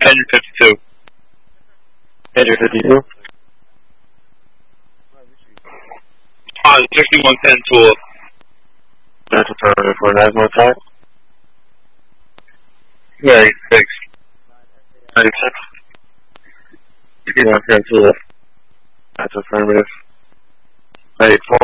Engine 52. Engine 52. On 6110 tool. That's affirmative for an asthma attack. 96. 96. 6110 tool. That's affirmative. 84.